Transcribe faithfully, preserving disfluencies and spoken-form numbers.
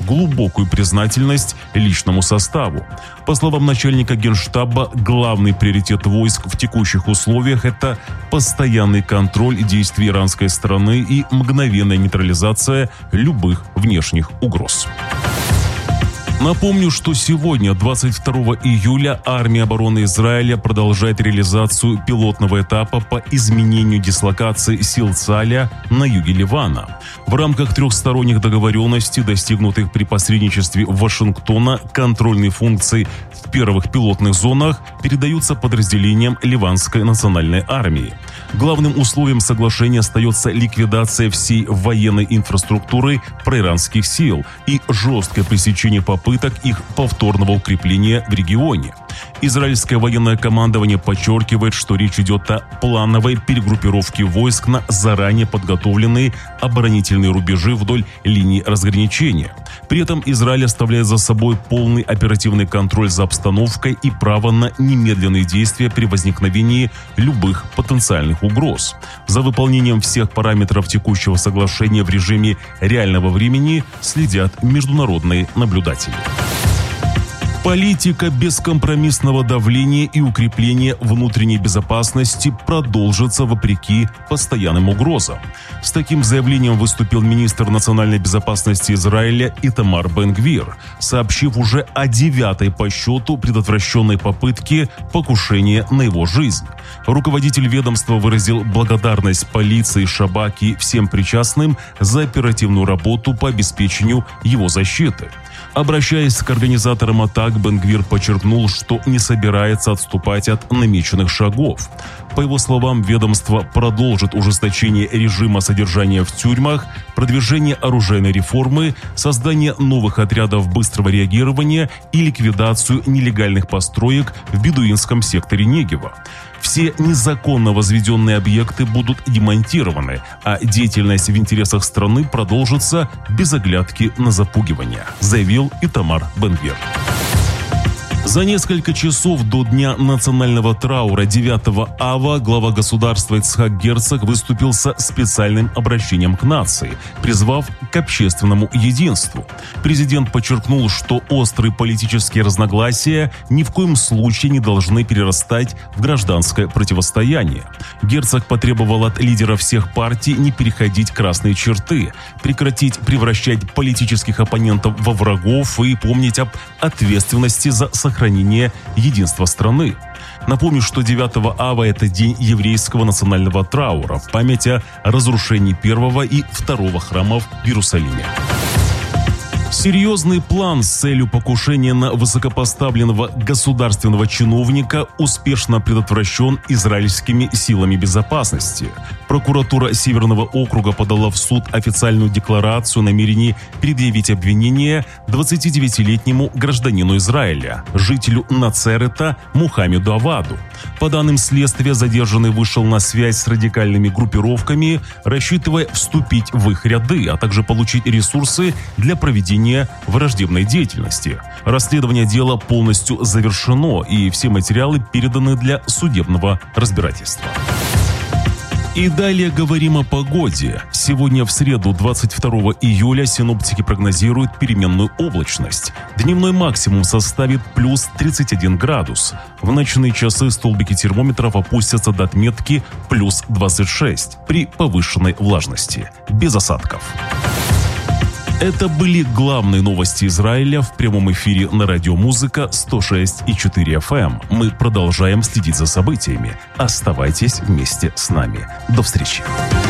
глубокую признательность личному составу. По словам начальника Генштаба, главный приоритет войск в текущих условиях – это постоянный контроль действий иранской страны и мгновенная нейтрализация любых внешних угроз. Напомню, что сегодня, двадцать второго июля, армия обороны Израиля продолжает реализацию пилотного этапа по изменению дислокации сил Цаля на юге Ливана. В рамках трехсторонних договоренностей, достигнутых при посредничестве Вашингтона, контрольные функции в первых пилотных зонах передаются подразделениям Ливанской национальной армии. Главным условием соглашения остается ликвидация всей военной инфраструктуры проиранских сил и жесткое пресечение попыток их повторного укрепления в регионе. Израильское военное командование подчеркивает, что речь идет о плановой перегруппировке войск на заранее подготовленные оборонительные рубежи вдоль линии разграничения. При этом Израиль оставляет за собой полный оперативный контроль за обстановкой и право на немедленные действия при возникновении любых потенциальных угроз. За выполнением всех параметров текущего соглашения в режиме реального времени следят международные наблюдатели. Политика бескомпромиссного давления и укрепления внутренней безопасности продолжится вопреки постоянным угрозам. С таким заявлением выступил министр национальной безопасности Израиля Итамар Бен-Гвир, сообщив уже о девятой по счету предотвращенной попытке покушения на его жизнь. Руководитель ведомства выразил благодарность полиции, Шабак и всем причастным за оперативную работу по обеспечению его защиты. Обращаясь к организаторам атак, Бен-Гвир подчеркнул, что не собирается отступать от намеченных шагов. По его словам, ведомство продолжит ужесточение режима содержания в тюрьмах, продвижение оружейной реформы, создание новых отрядов быстрого реагирования и ликвидацию нелегальных построек в бедуинском секторе Негева. Все незаконно возведенные объекты будут демонтированы, а деятельность в интересах страны продолжится без оглядки на запугивание, заявил Итамар Бен-Гвир. За несколько часов до Дня национального траура девятого ава глава государства Ицхак Герцог выступил со специальным обращением к нации, призвав к общественному единству. Президент подчеркнул, что острые политические разногласия ни в коем случае не должны перерастать в гражданское противостояние. Герцог потребовал от лидеров всех партий не переходить красные черты, прекратить превращать политических оппонентов во врагов и помнить об ответственности за сохранение сохранение единства страны. Напомню, что девятого ава – это день еврейского национального траура в память о разрушении первого и второго храмов в Иерусалиме. Серьезный план с целью покушения на высокопоставленного государственного чиновника успешно предотвращен израильскими силами безопасности. Прокуратура Северного округа подала в суд официальную декларацию о намерении предъявить обвинение двадцатидевятилетнему гражданину Израиля, жителю Нацерета Мухаммеду Аваду. По данным следствия, задержанный вышел на связь с радикальными группировками, рассчитывая вступить в их ряды, а также получить ресурсы для проведения враждебной деятельности. Расследование дела полностью завершено, и все материалы переданы для судебного разбирательства. И далее говорим о погоде. Сегодня в среду, двадцать второго июля, синоптики прогнозируют переменную облачность. Дневной максимум составит плюс тридцать один градус. В ночные часы столбики термометров опустятся до отметки плюс двадцать шесть при повышенной влажности. Без осадков. Это были главные новости Израиля в прямом эфире на радио Музыка сто шесть и четыре эф эм. Мы продолжаем следить за событиями. Оставайтесь вместе с нами. До встречи.